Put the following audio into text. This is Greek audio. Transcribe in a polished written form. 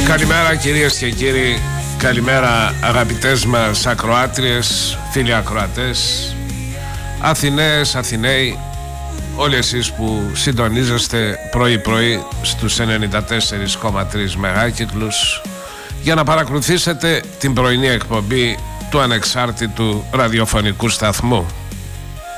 Καλημέρα κυρίες και κύριοι, καλημέρα αγαπητές μας ακροάτριες, φίλοι ακροατές, Αθηναίες, Αθηναίοι, όλοι εσείς που συντονίζεστε πρωί-πρωί στους 94,3 μεγάκυκλους για να παρακολουθήσετε την πρωινή εκπομπή του ανεξάρτητου ραδιοφωνικού σταθμού.